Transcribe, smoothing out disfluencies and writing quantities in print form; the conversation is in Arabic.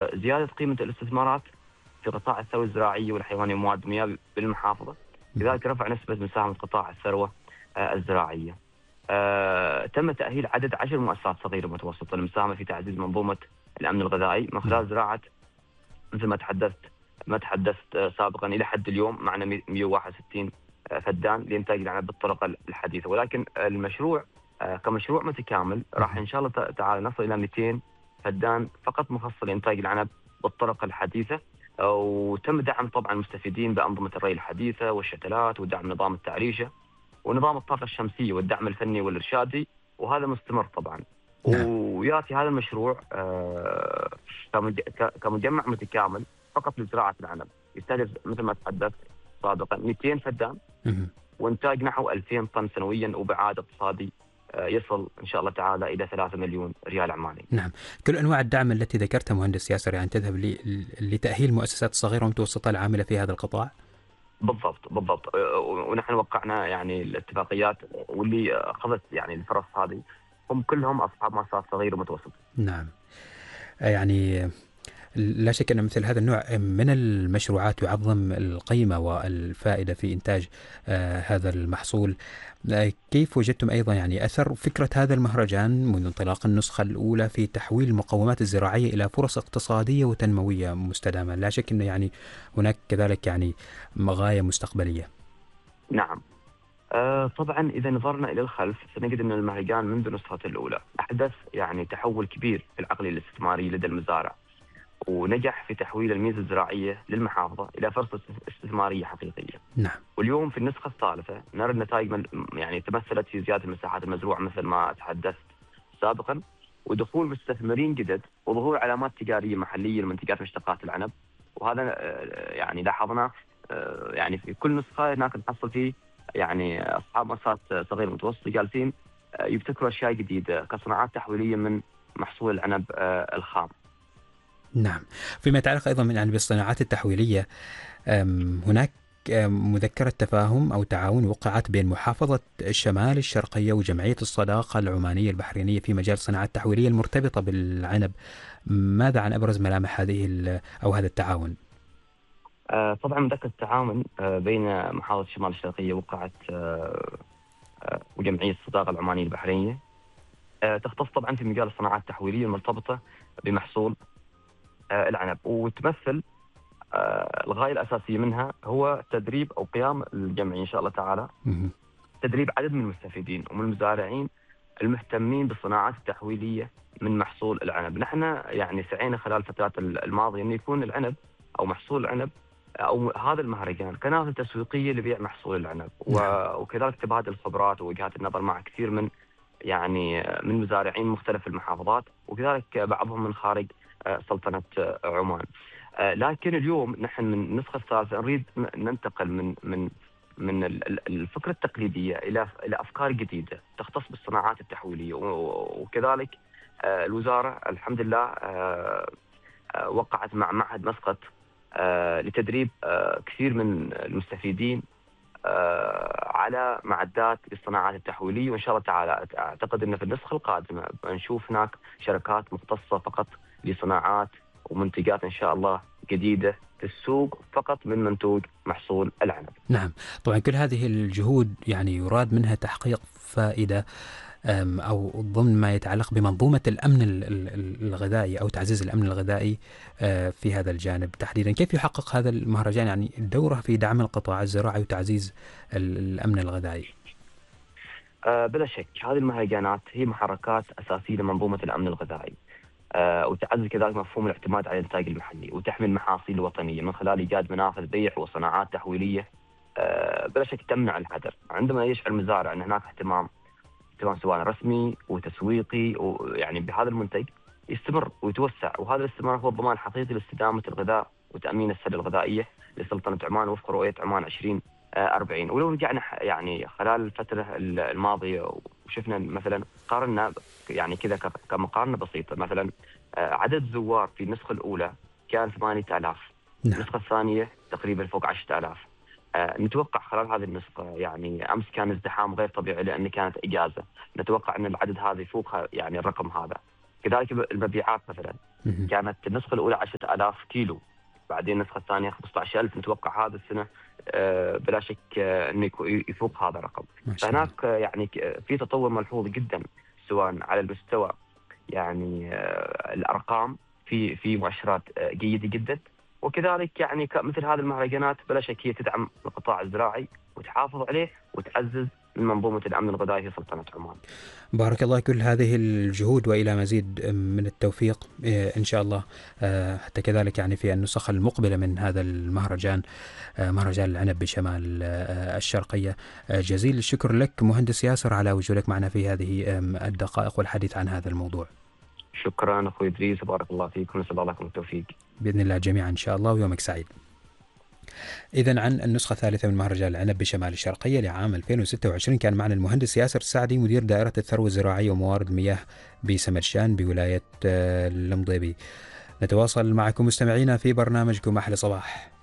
زيادة قيمة الاستثمارات في قطاع الثروة الزراعية والحيوانية ومواد المياه بالمحافظة. لذلك رفع نسبة مساهمة قطاع الثروة الزراعية. تم تأهيل عدد 10 مؤسسات صغيرة ومتوسطة للمساهمة في تعزيز منظومة الأمن الغذائي من خلال زراعة، مثل ما تحدثت سابقا، إلى حد اليوم معنا 161 فدان لإنتاج العنب بالطرق الحديثة. ولكن المشروع كمشروع متكامل راح إن شاء الله تعالى نصل إلى 200 فدان فقط مخصص لإنتاج العنب بالطرق الحديثة. وتم دعم طبعا المستفيدين بأنظمة الري الحديثة والشتلات، ودعم نظام التعريشة ونظام الطاقة الشمسية والدعم الفني والإرشادي، وهذا مستمر طبعا. نعم. وياتي هذا المشروع كمجمع متكامل فقط لزراعة العنب، يستهدف مثل ما تحدثت سابقا 200 فدان وإنتاج نحو 2000 طن سنويا، وبعائد اقتصادي يصل إن شاء الله تعالى إلى 3 مليون ريال عماني. نعم. كل أنواع الدعم التي ذكرتها مهندس ياسر يعني تذهب لتأهيل المؤسسات الصغيرة والمتوسطة العاملة في هذا القطاع؟ بالضبط. ونحن وقعنا يعني الاتفاقيات، واللي أخذت يعني الفرص هذه هم كلهم أصحاب مؤسسات صغيرة ومتوسطة. نعم. يعني لا شك أن مثل هذا النوع من المشروعات يعظم القيمة والفائدة في إنتاج هذا المحصول. كيف وجدتم أيضا يعني أثر فكرة هذا المهرجان منذ انطلاق النسخة الأولى في تحويل المقومات الزراعية إلى فرص اقتصادية وتنموية مستدامة؟ لا شك أن يعني هناك كذلك يعني غاية مستقبلية. نعم. طبعا إذا نظرنا إلى الخلف سنجد أن المهرجان منذ نسخته الأولى أحدث يعني تحول كبير في العقلية الاستثمارية لدى المزارع، ونجح في تحويل الميزة الزراعية للمحافظة إلى فرصة استثمارية حقيقية. نعم. واليوم في النسخة الثالثة نرى النتائج يعني تمثلت في زيادة المساحات المزروعة مثل ما تحدثت سابقا، ودخول مستثمرين جدد، وظهور علامات تجارية محلية لمنتجات مشتقات العنب. وهذا يعني لاحظناه يعني في كل نسخة هناك نحصل فيه يعني أصحاب مؤسسات صغيرة متوسطة جالسين يبتكروا أشياء جديدة كصناعات تحويلية من محصول العنب الخام. نعم. فيما يتعلق أيضا يعني بالصناعات التحويلية، هناك مذكرة تفاهم أو تعاون وقعت بين محافظة الشمال الشرقية وجمعية الصداقة العمانية البحرينية في مجال الصناعات التحويلية المرتبطة بالعنب. ماذا عن أبرز ملامح هذه أو هذا التعاون؟ طبعا مذكرة التعاون بين محافظة الشمال الشرقية وقعت وجمعية الصداقة العمانية البحرينية تختص طبعا في مجال الصناعات التحويلية المرتبطة بمحصول العنب، وتمثل الغاية الأساسية منها هو تدريب أو قيام الجمعية إن شاء الله تعالى تدريب عدد من المستفيدين ومن المزارعين المهتمين بالصناعات التحويلية من محصول العنب. نحن يعني سعينا خلال الفترات الماضية أن يكون العنب أو محصول العنب أو هذا المهرجان كنافذة تسويقية لبيع محصول العنب، وكذلك تبادل الخبرات ووجهات النظر مع كثير من يعني من مزارعين مختلف المحافظات، وكذلك بعضهم من خارج سلطنة عمان. لكن اليوم نحن من النسخة الثالثة نريد ننتقل من الفكرة التقليدية إلى أفكار جديدة تختص بالصناعات التحويلية. وكذلك الوزارة الحمد لله وقعت مع معهد مسقط لتدريب كثير من المستفيدين على معدات للصناعات التحويلية. وإن شاء الله تعالى أعتقد أن في النسخة القادمة نشوف هناك شركات مختصة فقط لصناعات ومنتجات إن شاء الله جديدة في السوق فقط من منتوج محصول العنب. نعم. طبعا كل هذه الجهود يعني يراد منها تحقيق فائدة أو ضمن ما يتعلق بمنظومة الأمن الغذائي أو تعزيز الأمن الغذائي في هذا الجانب تحديدا. كيف يحقق هذا المهرجان يعني دوره في دعم القطاع الزراعي وتعزيز الأمن الغذائي؟ بلا شك هذه المهرجانات هي محركات أساسية لمنظومة الأمن الغذائي، وتعزز كذلك مفهوم الاعتماد على الإنتاج المحلي وتحمي المحاصيل الوطنية من خلال إيجاد منافذ بيع وصناعات تحويلية بلا شك تمنع الهدر. عندما يشعر المزارع أن هناك اهتمام سواء رسمي وتسويقي ويعني بهذا المنتج يستمر ويتوسع، وهذا الاستمرار هو الضمان الحقيقي لاستدامة الغذاء وتأمين السلة الغذائية لسلطنة عمان وفق رؤية عمان 2040. ولو رجعنا يعني خلال الفترة الماضية وشفنا مثلا قارنا يعني كذا كمقارنة بسيطة، مثلا عدد الزوار في النسخة الأولى كان 8000، النسخة الثانية تقريبا فوق 10,000. نتوقع خلال هذه النسخة يعني أمس كان ازدحام غير طبيعي لأن كانت إجازة، نتوقع أن العدد هذا يفوق يعني الرقم هذا. كذلك المبيعات مثلا كانت النسخة الأولى 10,000 كيلو، بعدين النسخة الثانية 15,000. نتوقع هذا السنة بلا شك أنه يفوق هذا الرقم. فهناك يعني في تطور ملحوظ جدا، سواء على المستوى يعني الأرقام، في مؤشرات جيدة جدا، وكذلك يعني مثل هذه المهرجانات بلا شك هي تدعم القطاع الزراعي وتحافظ عليه وتعزز من منظومة الأمن الغذائي في سلطنة عمان. بارك الله كل هذه الجهود وإلى مزيد من التوفيق إن شاء الله، حتى كذلك يعني في النسخ المقبلة من هذا المهرجان، مهرجان العنب بشمال الشرقية. جزيل الشكر لك مهندس ياسر على وجودك معنا في هذه الدقائق والحديث عن هذا الموضوع. شكرا أخوي إدريس، بارك الله فيك، ونسأل الله لكم التوفيق بإذن الله جميعا إن شاء الله، ويومك سعيد. إذن عن النسخة الثالثة من مهرجان العنب بشمال الشرقية لعام 2026 كان معنا المهندس ياسر السعدي، مدير دائرة الثروة الزراعية وموارد المياه بسمرشان بولاية المضيبي. نتواصل معكم مستمعينا في برنامجكم أحلى صباح.